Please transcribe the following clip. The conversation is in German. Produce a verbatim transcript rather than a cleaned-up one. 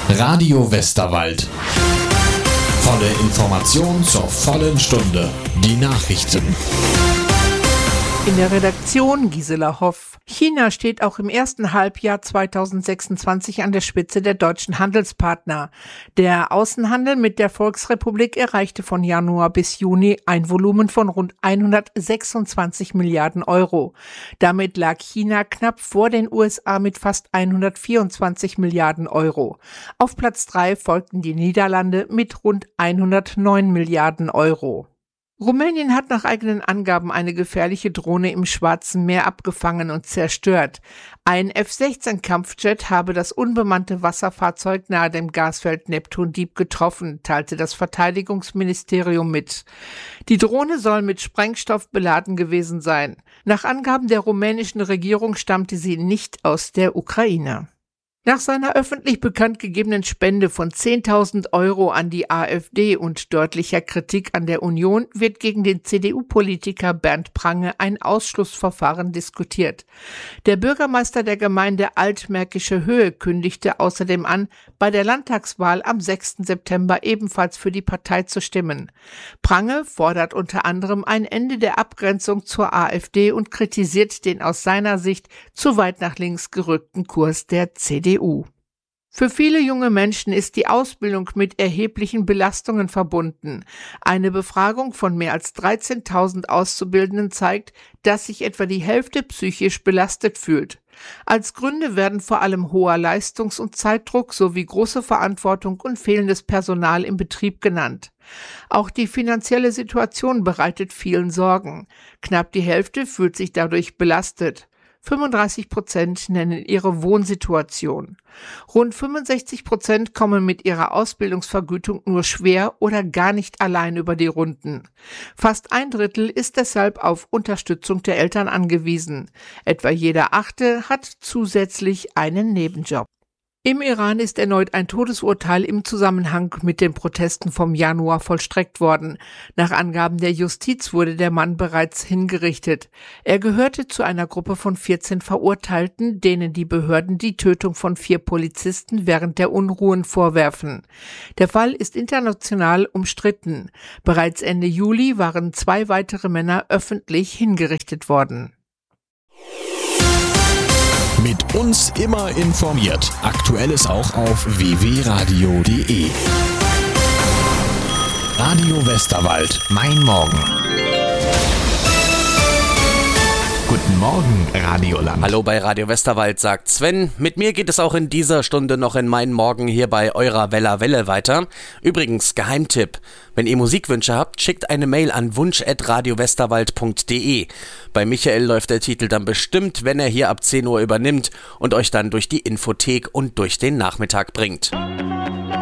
Radio Westerwald. Volle Information zur vollen Stunde. Die Nachrichten. In der Redaktion Gisela Hoff. China steht auch im ersten Halbjahr zweitausendsechsundzwanzig an der Spitze der deutschen Handelspartner. Der Außenhandel mit der Volksrepublik erreichte von Januar bis Juni ein Volumen von rund hundertsechsundzwanzig Milliarden Euro. Damit lag China knapp vor den U S A mit fast hundertvierundzwanzig Milliarden Euro. Auf Platz drei folgten die Niederlande mit rund hundertneun Milliarden Euro. Rumänien hat nach eigenen Angaben eine gefährliche Drohne im Schwarzen Meer abgefangen und zerstört. Ein F sechzehn Kampfjet habe das unbemannte Wasserfahrzeug nahe dem Gasfeld Neptun Deep getroffen, teilte das Verteidigungsministerium mit. Die Drohne soll mit Sprengstoff beladen gewesen sein. Nach Angaben der rumänischen Regierung stammte sie nicht aus der Ukraine. Nach seiner öffentlich bekannt gegebenen Spende von zehntausend Euro an die AfD und deutlicher Kritik an der Union wird gegen den C D U-Politiker Bernd Prange ein Ausschlussverfahren diskutiert. Der Bürgermeister der Gemeinde Altmärkische Höhe kündigte außerdem an, bei der Landtagswahl am sechsten September ebenfalls für die Partei zu stimmen. Prange fordert unter anderem ein Ende der Abgrenzung zur AfD und kritisiert den aus seiner Sicht zu weit nach links gerückten Kurs der C D U. Für viele junge Menschen ist die Ausbildung mit erheblichen Belastungen verbunden. Eine Befragung von mehr als dreizehntausend Auszubildenden zeigt, dass sich etwa die Hälfte psychisch belastet fühlt. Als Gründe werden vor allem hoher Leistungs- und Zeitdruck sowie große Verantwortung und fehlendes Personal im Betrieb genannt. Auch die finanzielle Situation bereitet vielen Sorgen. Knapp die Hälfte fühlt sich dadurch belastet. fünfunddreißig Prozent nennen ihre Wohnsituation. Rund fünfundsechzig Prozent kommen mit ihrer Ausbildungsvergütung nur schwer oder gar nicht allein über die Runden. Fast ein Drittel ist deshalb auf Unterstützung der Eltern angewiesen. Etwa jeder Achte hat zusätzlich einen Nebenjob. Im Iran ist erneut ein Todesurteil im Zusammenhang mit den Protesten vom Januar vollstreckt worden. Nach Angaben der Justiz wurde der Mann bereits hingerichtet. Er gehörte zu einer Gruppe von vierzehn Verurteilten, denen die Behörden die Tötung von vier Polizisten während der Unruhen vorwerfen. Der Fall ist international umstritten. Bereits Ende Juli waren zwei weitere Männer öffentlich hingerichtet worden. Mit uns immer informiert. Aktuelles auch auf w w radio punkt d e. Radio Westerwald. Mein Morgen. Guten Morgen, Radioland. Hallo bei Radio Westerwald, sagt Sven. Mit mir geht es auch in dieser Stunde noch in meinen Morgen hier bei eurer Wella Welle weiter. Übrigens, Geheimtipp. Wenn ihr Musikwünsche habt, schickt eine Mail an wunsch at radio westerwald punkt d e. Bei Michael läuft der Titel dann bestimmt, wenn er hier ab zehn Uhr übernimmt und euch dann durch die Infothek und durch den Nachmittag bringt.